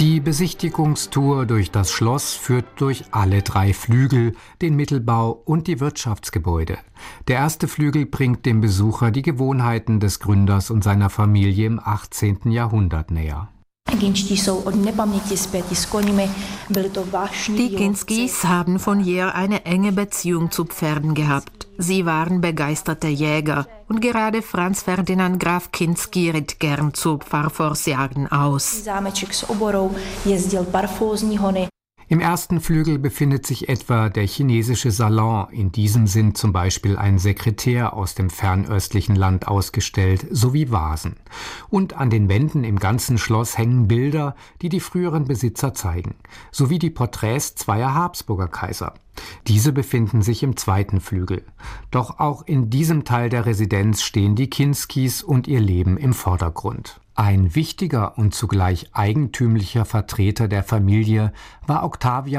Die Besichtigungstour durch das Schloss führt durch alle 3 Flügel, den Mittelbau und die Wirtschaftsgebäude. Der erste Flügel bringt dem Besucher die Gewohnheiten des Gründers und seiner Familie im 18. Jahrhundert näher. Die Kinskis haben von jeher eine enge Beziehung zu Pferden gehabt. Sie waren begeisterte Jäger und gerade Franz Ferdinand Graf Kinski ritt gern zu Parforce-Jagden aus. Im ersten Flügel befindet sich etwa der chinesische Salon, in diesem sind zum Beispiel ein Sekretär aus dem fernöstlichen Land ausgestellt, sowie Vasen. Und an den Wänden im ganzen Schloss hängen Bilder, die die früheren Besitzer zeigen, sowie die Porträts zweier Habsburger Kaiser. Diese befinden sich im zweiten Flügel. Doch auch in diesem Teil der Residenz stehen die Kinskis und ihr Leben im Vordergrund. Ein wichtiger und zugleich eigentümlicher Vertreter der Familie war Octavian